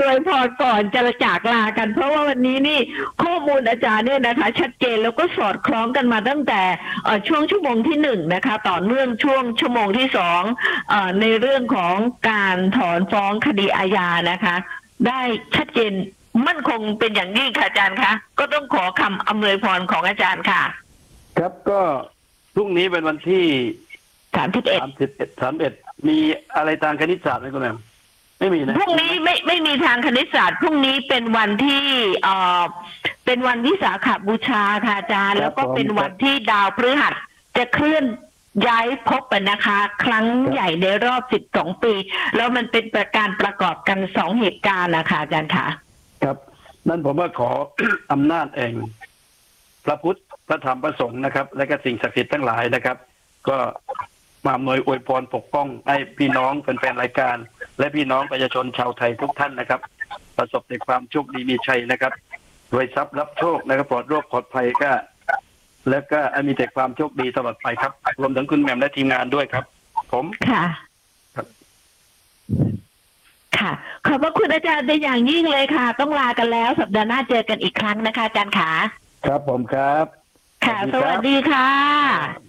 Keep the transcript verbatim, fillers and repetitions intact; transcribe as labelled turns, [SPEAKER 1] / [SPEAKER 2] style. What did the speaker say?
[SPEAKER 1] วยพรก่อนจะจากลากันเพราะว่าวันนี้นี่ข้อมูลอาจารย์เนี่ยนะคะชัดเจนแล้วก็สอดคล้องกันมาตั้งแต่ช่วงชั่วโมงที่หนึ่งนะคะต่อเนื่องช่วงชั่วโมงที่สองในเรื่องของการถอนฟ้องคดีอาญานะคะได้ชัดเจนมั่นคงเป็นอย่างยิ่งค่ะอาจารย์คะก็ต้องขอคำอำนวยพรของอาจารย์ค่ะ
[SPEAKER 2] ครับก็พรุ่งนี้เป็นวันที่
[SPEAKER 1] สามสิบเอ็ด
[SPEAKER 2] สามสิบเอ็ดสามเอ็ดมีอะไรทางคณิตศาสตร์ไหมคุณแม่ไม่มีนะ
[SPEAKER 1] พรุ่งนี้ไม่ไม่มีทางคณิตศาสตร์พรุ่งนี้เป็นวันที่เอ่อเป็นวันวิสาขบูชาค่ะอาจารย์แล้วก็เป็นวันที่ดาวพฤหัสจะเคลื่อนย้ายภพนะคะครั้งใหญ่ในรอบสิบสองปีแล้วมันเป็นประการประกอบกันสองเหตุการณ์นะคะอาจารย์ค่ะ
[SPEAKER 2] ครับนั่นผมว่าขอ อำนาจเองพระพุทธพระธรรมพระสงฆ์นะครับและก็สิ่งศักดิ์สิทธิ์ทั้งหลายนะครับก็มาอำนวยอวยพรปกป้องให้พี่น้องแฟนๆรายการและพี่น้องประชาชนชาวไทยทุกท่านนะครับประสบแต่ความโชคดีมีชัยนะครับรวยทรัพย์รับโชคนะครับปลอดโรคปลอดภัยก็แล้วก็มีแต่ความโชคดีตลอดไปครับรวมถึงคุณแหม่มและทีมงานด้วยครับผม
[SPEAKER 1] ค่ะค่ะขอบพระคุณอาจารย์เป็นอย่างยิ่งเลยค่ะต้องลากันแล้วสัปดาห์หน้าเจอกันอีกครั้งนะคะอาจารย์ขา
[SPEAKER 2] ครับผมครับ
[SPEAKER 1] ค่ะสวัสดีค่ะ